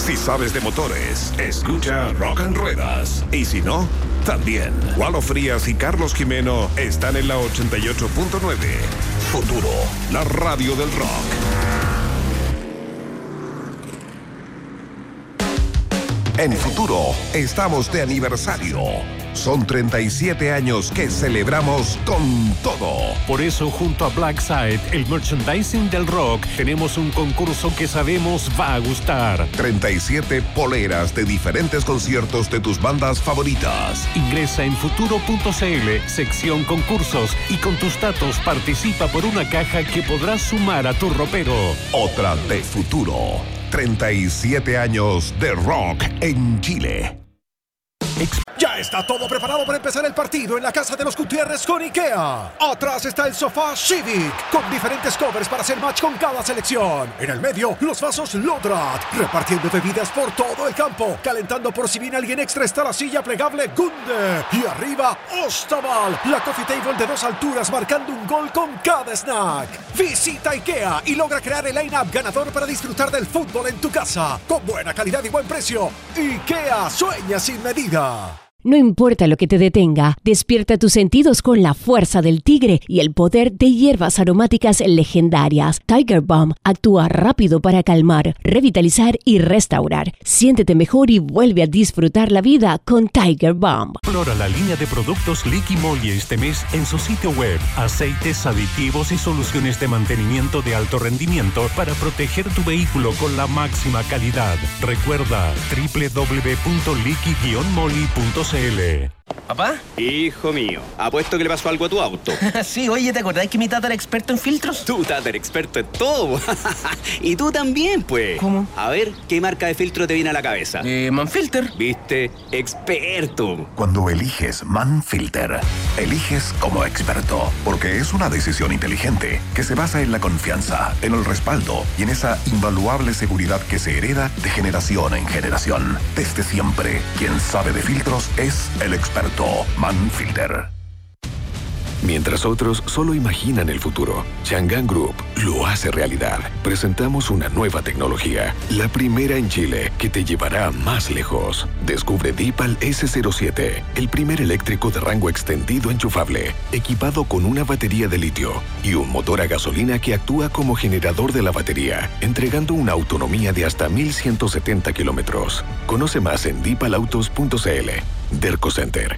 Si sabes de motores, escucha Rock en Ruedas. Y si no, también. Walo Frías y Carlos Jimeno están en la 88.9. Futuro, la radio del rock. En Futuro, estamos de aniversario. Son 37 años que celebramos con todo. Por eso, junto a Blackside, el merchandising del rock, tenemos un concurso que sabemos va a gustar. 37 poleras de diferentes conciertos de tus bandas favoritas. Ingresa en futuro.cl, sección concursos, y con tus datos participa por una caja que podrás sumar a tu ropero. Otra de Futuro. 37 años de rock en Chile. Ya está todo preparado para empezar el partido en la casa de los Gutiérrez con IKEA. Atrás está el sofá Civic, con diferentes covers para hacer match con cada selección. En el medio, los vasos Lodrat, repartiendo bebidas por todo el campo. Calentando por si viene alguien extra está la silla plegable Gunde. Y arriba, Ostaval, la coffee table de 2 alturas marcando un gol con cada snack. Visita IKEA y logra crear el line-up ganador para disfrutar del fútbol en tu casa. Con buena calidad y buen precio. IKEA sueña sin medida. No importa lo que te detenga, despierta tus sentidos con la fuerza del tigre y el poder de hierbas aromáticas legendarias. Tiger Balm actúa rápido para calmar, revitalizar y restaurar. Siéntete mejor y vuelve a disfrutar la vida con Tiger Balm. Explora la línea de productos Liqui Moly este mes en su sitio web. Aceites, aditivos y soluciones de mantenimiento de alto rendimiento para proteger tu vehículo con la máxima calidad. Recuerda www.liqui-moly.cl. ¿Papá? Hijo mío, apuesto que le pasó algo a tu auto. Sí, oye, ¿te acordás que mi tata era experto en filtros? Tú, tata, eres experto en todo. Y tú también, pues. ¿Cómo? A ver, ¿qué marca de filtro te viene a la cabeza? Manfilter. ¿Viste? Experto. Cuando eliges Manfilter, eliges como experto, porque es una decisión inteligente que se basa en la confianza, en el respaldo y en esa invaluable seguridad que se hereda de generación en generación. Desde siempre, quien sabe de filtros es el experto Manfilter. Mientras otros solo imaginan el futuro, Chang'an Group lo hace realidad. Presentamos una nueva tecnología, la primera en Chile, que te llevará más lejos. Descubre Deepal S07, el primer eléctrico de rango extendido enchufable, equipado con una batería de litio y un motor a gasolina que actúa como generador de la batería, entregando una autonomía de hasta 1.170 kilómetros. Conoce más en deepalautos.cl. Derco Center.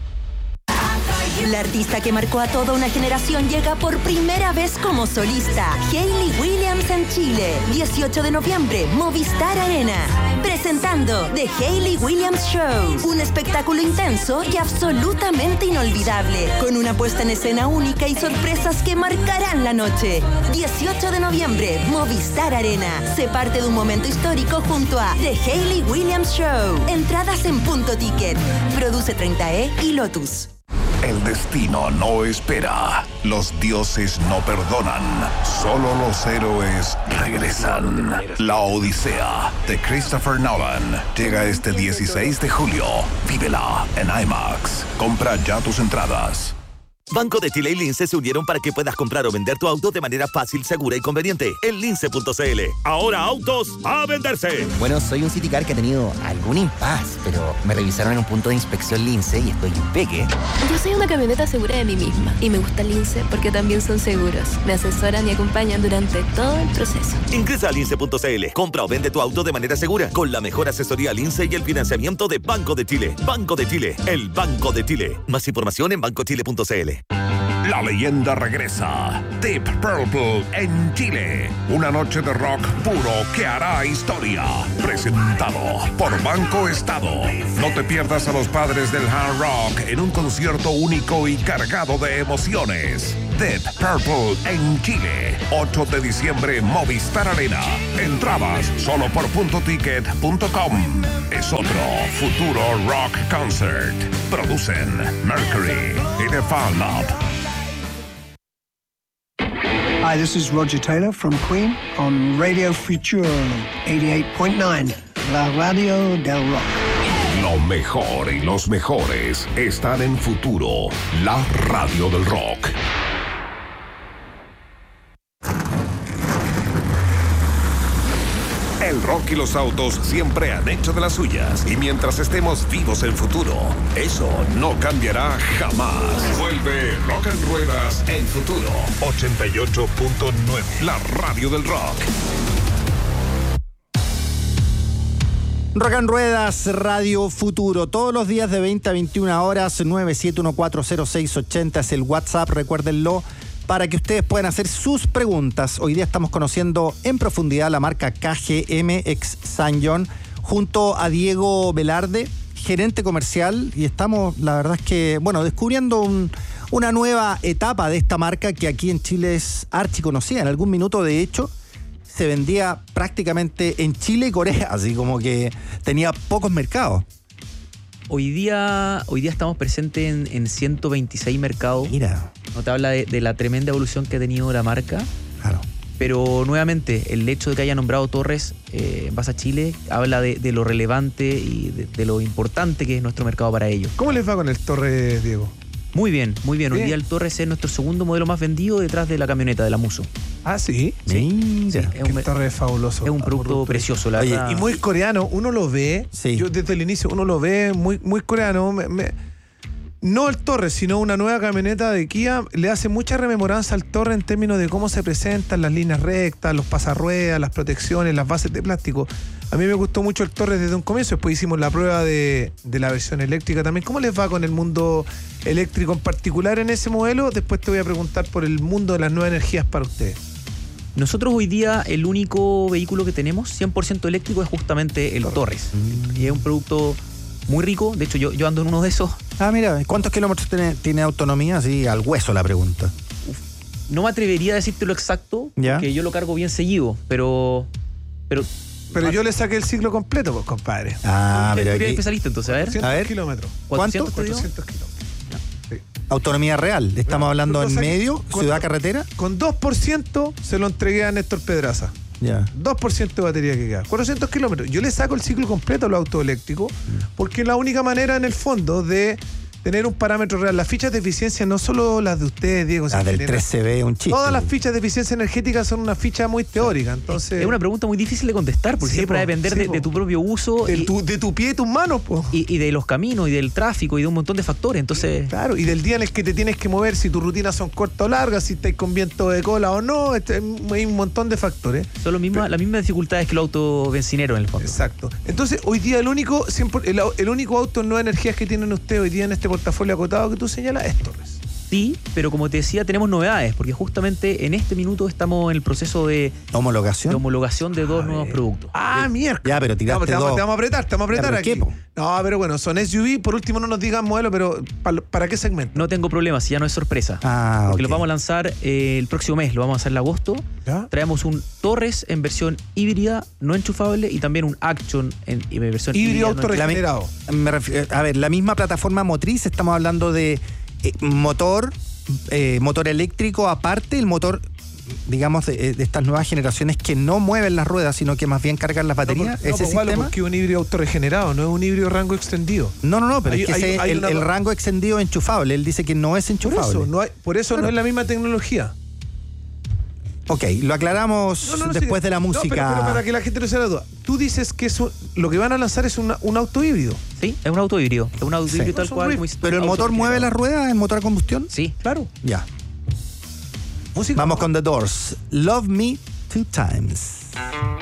La artista que marcó a toda una generación llega por primera vez como solista. Hayley Williams en Chile. 18 de noviembre, Movistar Arena. Presentando The Hayley Williams Show. Un espectáculo intenso y absolutamente inolvidable. Con una puesta en escena única y sorpresas que marcarán la noche. 18 de noviembre, Movistar Arena. Se parte de un momento histórico junto a The Hayley Williams Show. Entradas en Punto Ticket. Produce 30E y Lotus. El destino no espera. Los dioses no perdonan. Solo los héroes regresan. La Odisea de Christopher Nolan llega este 16 de julio. Vívela en IMAX. Compra ya tus entradas. Banco de Chile y Lince se unieron para que puedas comprar o vender tu auto de manera fácil, segura y conveniente en lince.cl. Ahora autos a venderse. Bueno, soy un Citicar que ha tenido algún impasse, pero me revisaron en un punto de inspección Lince y estoy impeque. Yo soy una camioneta segura de mí misma y me gusta Lince porque también son seguros. Me asesoran y acompañan durante todo el proceso. Ingresa a lince.cl. Compra o vende tu auto de manera segura con la mejor asesoría Lince y el financiamiento de Banco de Chile. Banco de Chile, el Banco de Chile. Más información en bancochile.cl. La leyenda regresa. Deep Purple en Chile. Una noche de rock puro que hará historia. Presentado por Banco Estado. No te pierdas a los padres del hard rock en un concierto único y cargado de emociones. Deep Purple en Chile. 8 de diciembre, Movistar Arena. Entradas solo por puntoticket.com. Es otro futuro rock concert. Producen Mercury y The Fan Up. Hi, this is Roger Taylor from Queen on Radio Future 88.9, la radio del rock. Lo mejor y los mejores están en Futuro, la radio del rock. El rock y los autos siempre han hecho de las suyas. Y mientras estemos vivos en futuro, eso no cambiará jamás. Vuelve Rock en Ruedas en Futuro. 88.9. La radio del rock. Rock en Ruedas, Radio Futuro, todos los días de 20 a 21 horas, 971400680 es el WhatsApp, recuérdenlo, para que ustedes puedan hacer sus preguntas. Hoy día estamos conociendo en profundidad la marca KGM ex Sanyon, junto a Diego Velarde, gerente comercial, y estamos, la verdad es que, bueno, descubriendo una nueva etapa de esta marca que aquí en Chile es archiconocida. En algún minuto, de hecho, se vendía prácticamente en Chile y Corea, así como que tenía pocos mercados. Hoy día estamos presentes en 126 mercados. Mira. No te habla de la tremenda evolución que ha tenido la marca. Claro. Pero nuevamente, el hecho de que haya nombrado Torres Vas a Chile, habla de lo relevante y de lo importante que es nuestro mercado para ellos. ¿Cómo les va con el Torres, Diego? Muy bien, muy bien. Hoy día el Torres es nuestro segundo modelo más vendido detrás de la camioneta de la Muso. ¿Ah, sí? Sí. El Torres es fabuloso. Es un producto precioso, la verdad. Y muy coreano, uno lo ve. Sí. Yo desde el inicio, uno lo ve muy, muy coreano. No el Torres, sino una nueva camioneta de Kia le hace mucha rememoranza al Torres en términos de cómo se presentan las líneas rectas, los pasarruedas, las protecciones, las bases de plástico. A mí me gustó mucho el Torres desde un comienzo. Después hicimos la prueba de la versión eléctrica también. ¿Cómo les va con el mundo eléctrico en particular en ese modelo? Después te voy a preguntar por el mundo de las nuevas energías para ustedes. Nosotros hoy día el único vehículo que tenemos 100% eléctrico es justamente el Torres. Y es un producto muy rico. De hecho, yo ando en uno de esos. Ah, mira, ¿cuántos kilómetros tiene autonomía? Así, al hueso la pregunta. No me atrevería a decirte lo exacto, porque yo lo cargo bien seguido, pero yo le saqué el ciclo completo, pues, compadre. Ah, pero aquí... especialista, entonces, a ver. 400 kilómetros. ¿Cuánto? 400 kilómetros. Sí. Autonomía real. Estamos hablando en medio, ciudad, carretera. Con 2% se lo entregué a Néstor Pedraza. Ya. 2% de batería que queda. 400 kilómetros. Yo le saco el ciclo completo a los autos eléctricos porque es la única manera, en el fondo, de tener un parámetro real. Las fichas de eficiencia, no solo las de ustedes, Diego. Las del 3CB, un chiste. Todas las fichas de eficiencia energética son una ficha muy teórica. Entonces, es una pregunta muy difícil de contestar, porque siempre va a depender de tu propio uso. De tu pie y tus manos, po. Y de los caminos, y del tráfico, y de un montón de factores. Entonces, claro, y del día en el que te tienes que mover, si tus rutinas son cortas o largas, si estás con viento de cola o no, hay un montón de factores. Son las mismas dificultades que los autos bencineros, en el fondo. Exacto. Entonces, hoy día el único auto en nuevas energías que tienen ustedes hoy día en este portafolio acotado que tú señalas es Torres. Sí, pero como te decía, tenemos novedades, porque justamente en este minuto estamos en el proceso de homologación de dos nuevos productos. Ah, mierda. Ya, pero tiraste te vamos a apretar aquí. ¿Qué, po? No, pero bueno, son SUV. Por último, no nos digan modelo, pero ¿para qué segmento? No tengo problema, si ya no es sorpresa. Porque lo vamos a lanzar el próximo mes, lo vamos a hacer en agosto. ¿Ya? Traemos un Torres en versión híbrida, no enchufable, y también un Action en versión híbrido autorregenerado. A ver, la misma plataforma motriz, estamos hablando de motor eléctrico aparte, el motor, digamos, de estas nuevas generaciones que no mueven las ruedas, sino que más bien cargan las baterías. Ese sistema. Porque es un híbrido autorregenerado, no es un híbrido rango extendido. No, pero es que el rango extendido es enchufable. Él dice que no es enchufable. Por eso no es la misma tecnología. Ok, lo aclaramos después de la música. Pero para que la gente no se la duda. Tú dices que lo que van a lanzar es un auto híbrido. Sí, es un auto híbrido. Es un auto híbrido tal cual. ¿Pero el motor mueve las ruedas? ¿El motor a combustión? Sí. Claro. Ya. Música. Vamos con The Doors. Love Me Two Times.